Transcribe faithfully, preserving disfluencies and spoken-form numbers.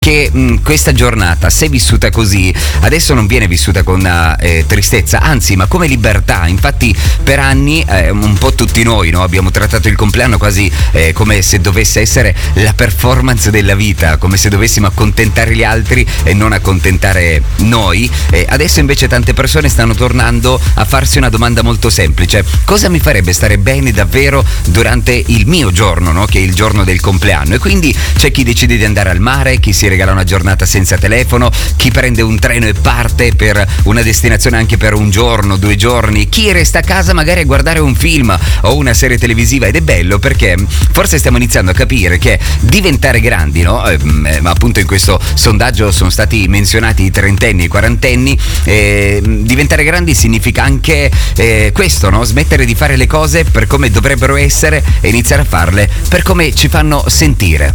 che mh, questa giornata, se vissuta così, adesso non viene vissuta con eh, tristezza, anzi, ma come libertà. Infatti per anni eh, un po' tutti noi, no, abbiamo trattato il compleanno quasi eh, come se dovesse essere la performance della vita, come se dovessimo accontentare gli altri e non accontentare noi. Eh, adesso invece tante persone stanno tornando a farsi una domanda molto semplice: cosa mi farebbe stare bene davvero durante il mio giorno, no? Che è il giorno del compleanno. E quindi c'è chi decide di andare al mare, chi si regala una giornata senza telefono, chi prende un treno e parte per una destinazione anche per un giorno, due giorni, chi resta a casa magari a guardare un film o una serie televisiva. Ed è bello perché forse stiamo iniziando a capire che diventare grandi, no? Eh, ma appunto in questo sondaggio sono stati menzionati i trentenni e i quarantenni. Eh, diventare grandi significa anche eh, questo, no? Smettere di fare le cose per come dovrebbero essere e iniziare a farle per come ci fanno sentire.